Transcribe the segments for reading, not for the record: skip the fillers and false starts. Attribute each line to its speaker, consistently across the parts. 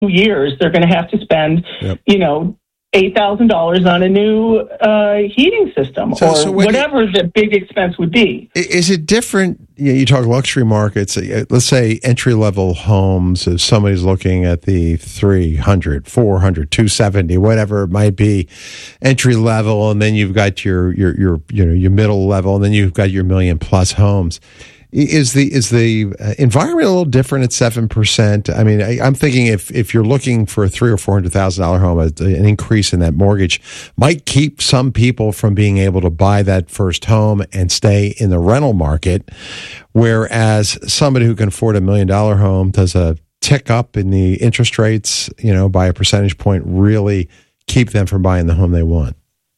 Speaker 1: years, they're going to have to spend, $8,000 on a new heating system or whatever the big expense would be.
Speaker 2: Is it different? You talk luxury markets. Let's say entry-level homes. If somebody's looking at the 300, 400, 270, whatever it might be, entry level, and then you've got your middle level, and then you've got your million-plus homes. Is the environment a little different at 7%? I mean, I'm thinking if you're looking for a $300,000 or $400,000 home, an increase in that mortgage might keep some people from being able to buy that first home and stay in the rental market, whereas somebody who can afford $1 million home, does a tick up in the interest rates, by a percentage point, really keep them from buying the home they want?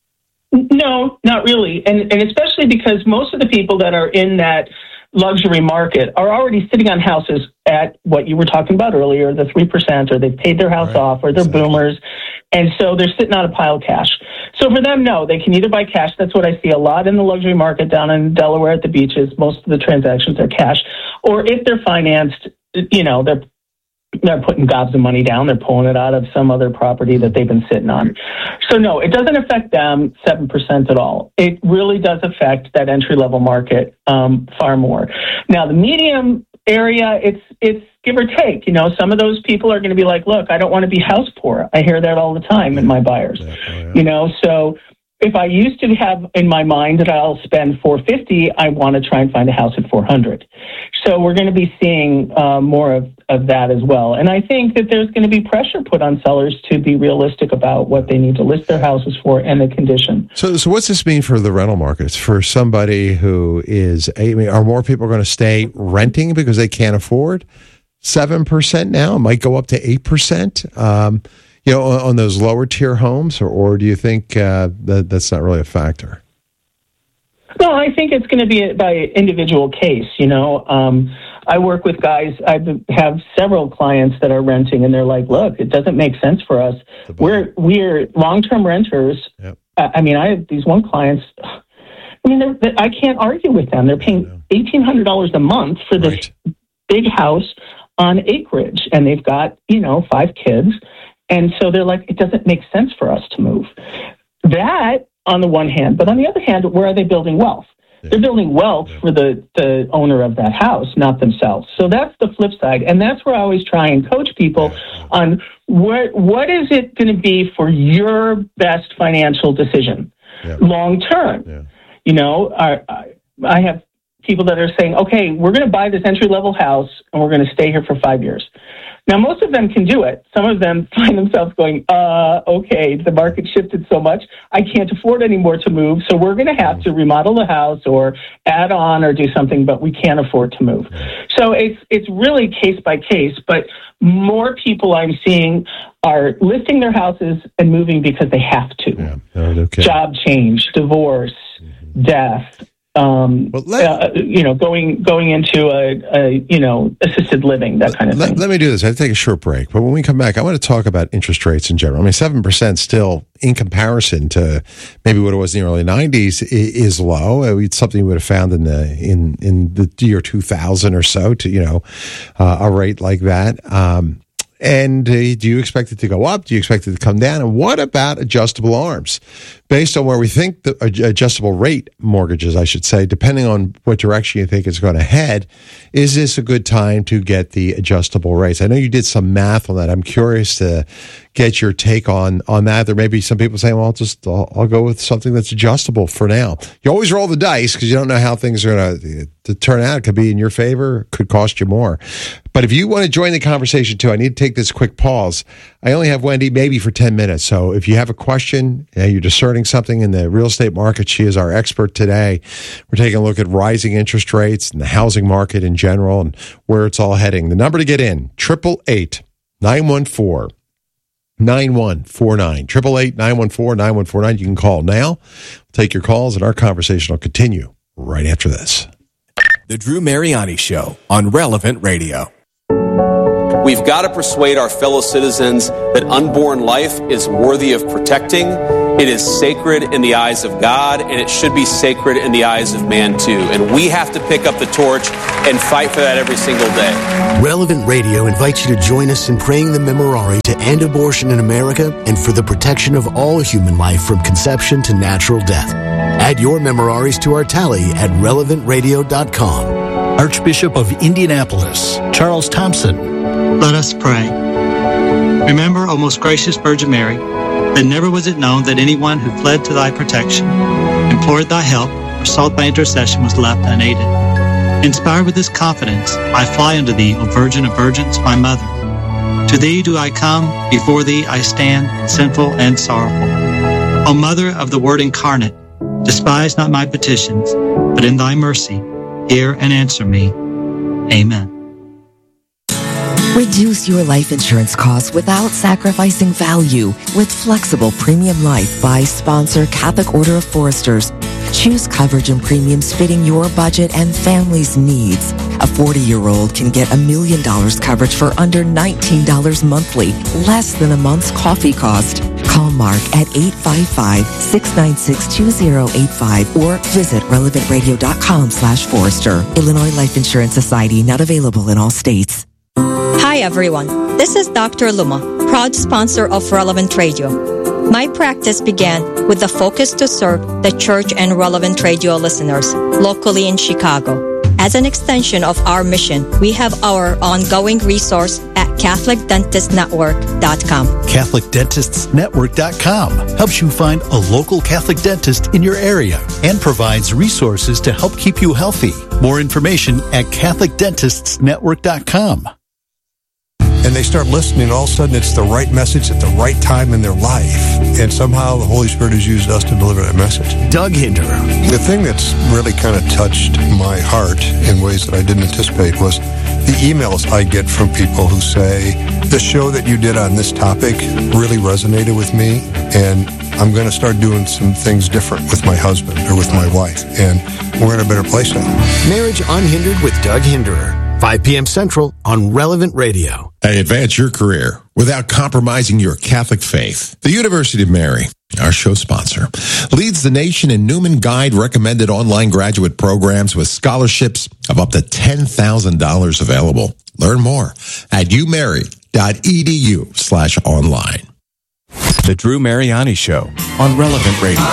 Speaker 1: No, not really, and especially because most of the people that are in that luxury market are already sitting on houses at what you were talking about earlier, the 3%, or they've paid their house off, or they're boomers, and so they're sitting on a pile of cash. So for them, no, they can either buy cash. That's what I see a lot in the luxury market down in Delaware at the beaches. Most of the transactions are cash. Or if they're financed, they're putting gobs of money down. They're pulling it out of some other property that they've been sitting on. So no, it doesn't affect them 7% at all. It really does affect that entry-level market far more. Now, the medium area, it's give or take. Some of those people are going to be like, look, I don't want to be house poor. I hear that all the time in my buyers. So if I used to have in my mind that I'll spend $450, I want to try and find a house at $400. So we're going to be seeing more of that as well. And I think that there's going to be pressure put on sellers to be realistic about what they need to list their houses for and the condition.
Speaker 2: So what's this mean for the rental markets? For somebody who is, are more people going to stay renting because they can't afford 7% now? It might go up to 8%. On those lower tier homes, or do you think that's not really a factor?
Speaker 1: No, I think it's going to be by individual case. I work with guys. I have several clients that are renting, and they're like, "Look, it doesn't make sense for us. We're long-term renters." Yep. I have these one clients. I can't argue with them. They're paying $1,800 a month for this big house on acreage, and they've got 5 kids. And so they're like, it doesn't make sense for us to move. That on the one hand, but on the other hand, where are they building wealth? Yeah. They're building wealth for the owner of that house, not themselves. So that's the flip side. And that's where I always try and coach people on what is it going to be for your best financial decision long term. Yeah. I have people that are saying, okay, we're going to buy this entry-level house and we're going to stay here for 5 years. Now, most of them can do it. Some of them find themselves going, okay, the market shifted so much, I can't afford anymore to move, so we're going to have to remodel the house or add on or do something, but we can't afford to move. So it's really case by case, but more people I'm seeing are listing their houses and moving because they have to. Yeah. Okay. Job change, divorce, death. Going into a assisted living, that kind of thing.
Speaker 2: Let me do this. I have to take a short break, but when we come back, I want to talk about interest rates in general. 7% still, in comparison to maybe what it was in the early '90s, is low. It's something you would have found in the year 2000 or so, to a rate like that. And do you expect it to go up? Do you expect it to come down? And what about adjustable ARMs? Based on where we think the adjustable rate mortgages, I should say, depending on what direction you think it's going to head, is this a good time to get the adjustable rates? I know you did some math on that. I'm curious to get your take on that. There may be some people saying, well, I'll go with something that's adjustable for now. You always roll the dice because you don't know how things are going to turn out. It could be in your favor, could cost you more. But if you want to join the conversation too, I need to take this quick pause. I only have Wendy maybe for 10 minutes. So if you have a question, you're discerning something in the real estate market, she is our expert today. We're taking a look at rising interest rates and the housing market in general and where it's all heading. The number to get in, 888-914-9149. 888-914-9149. You can call now. We'll take your calls and our conversation will continue right after this.
Speaker 3: The Drew Mariani Show on Relevant Radio.
Speaker 4: We've got to persuade our fellow citizens that unborn life is worthy of protecting It is sacred in the eyes of God, and it should be sacred in the eyes of man too. And we have to pick up the torch and fight for that every single day.
Speaker 5: Relevant Radio invites you to join us in praying the Memorare to end abortion in America and for the protection of all human life from conception to natural death. Add your Memoraries to our tally at relevantradio.com.
Speaker 6: Archbishop of Indianapolis, Charles Thompson.
Speaker 7: Let us pray. Remember, O most gracious Virgin Mary, that never was it known that anyone who fled to thy protection, implored thy help, or sought thy intercession was left unaided. Inspired with this confidence, I fly unto thee, O Virgin of Virgins, my mother. To thee do I come, before thee I stand, sinful and sorrowful. O Mother of the Word incarnate, despise not my petitions, but in thy mercy, hear and answer me. Amen.
Speaker 8: Reduce your life insurance costs without sacrificing value with Flexible Premium Life by sponsor Catholic Order of Foresters. Choose coverage and premiums fitting your budget and family's needs. A 40-year-old can get $1 million coverage for under $19 monthly, less than a month's coffee cost. Call Mark at 855-696-2085 or visit relevantradio.com/Forester. Illinois Life Insurance Society, not available in all states.
Speaker 9: Hi everyone, this is Dr. Luma, proud sponsor of Relevant Radio. My practice began with the focus to serve the church and Relevant Radio listeners locally in Chicago. As an extension of our mission, we have our ongoing resource at CatholicDentistNetwork.com.
Speaker 6: CatholicDentistsNetwork.com helps you find a local Catholic dentist in your area and provides resources to help keep you healthy. More information at CatholicDentistsNetwork.com.
Speaker 10: And they start listening, all of a sudden it's the right message at the right time in their life. And somehow the Holy Spirit has used us to deliver that message.
Speaker 6: Doug Hinder.
Speaker 10: The thing that's really kind of touched my heart in ways that I didn't anticipate was the emails I get from people who say, the show that you did on this topic really resonated with me, and I'm going to start doing some things different with my husband or with my wife, and we're in a better place now.
Speaker 5: Marriage Unhindered with Doug Hinderer. 5 p.m. Central on Relevant Radio.
Speaker 2: Hey, advance your career without compromising your Catholic faith. The University of Mary, our show sponsor, leads the nation in Newman Guide recommended online graduate programs with scholarships of up to $10,000 available. Learn more at umary.edu/online.
Speaker 3: The Drew Mariani Show on Relevant Radio.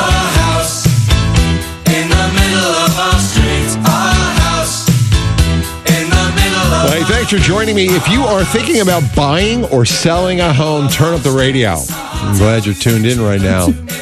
Speaker 2: Hey, thanks for joining me. If you are thinking about buying or selling a home, turn up the radio. I'm glad you're tuned in right now.